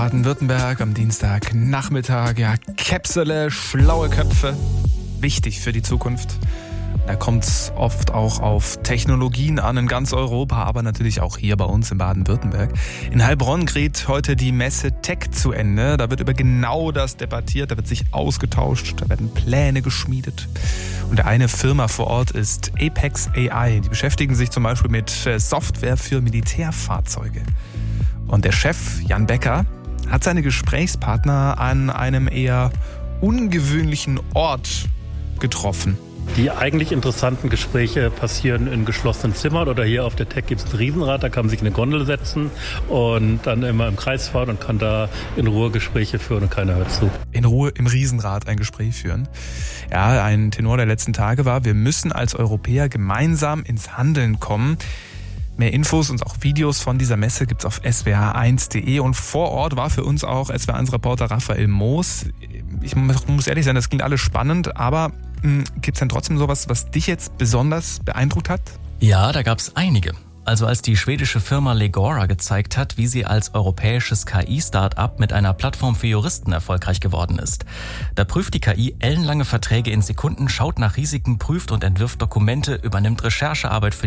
Baden-Württemberg am Dienstagnachmittag. Ja, Käpsele, schlaue Köpfe, wichtig für die Zukunft. Da kommt es oft auch auf Technologien an in ganz Europa, aber natürlich auch hier bei uns in Baden-Württemberg. In Heilbronn geht heute die Messe Tech zu Ende. Da wird über genau das debattiert, da wird sich ausgetauscht, da werden Pläne geschmiedet. Und eine Firma vor Ort ist Apex AI. Die beschäftigen sich zum Beispiel mit Software für Militärfahrzeuge. Und der Chef, Jan Becker, hat seine Gesprächspartner an einem eher ungewöhnlichen Ort getroffen. Die eigentlich interessanten Gespräche passieren in geschlossenen Zimmern oder hier auf der Tech gibt es ein Riesenrad, da kann man sich in eine Gondel setzen und dann immer im Kreis fahren und kann da in Ruhe Gespräche führen und keiner hört zu. In Ruhe im Riesenrad ein Gespräch führen. Ja, ein Tenor der letzten Tage war, wir müssen als Europäer gemeinsam ins Handeln kommen. Mehr Infos und auch Videos von dieser Messe gibt's auf swr1.de und vor Ort war für uns auch SWR1-Reporter Raphael Moos. Ich muss ehrlich sein, das klingt alles spannend, aber gibt's denn trotzdem sowas, was dich jetzt besonders beeindruckt hat? Ja, da gab's einige. Also als die schwedische Firma Legora gezeigt hat, wie sie als europäisches KI-Start-up mit einer Plattform für Juristen erfolgreich geworden ist. Da prüft die KI ellenlange Verträge in Sekunden, schaut nach Risiken, prüft und entwirft Dokumente, übernimmt Recherchearbeit für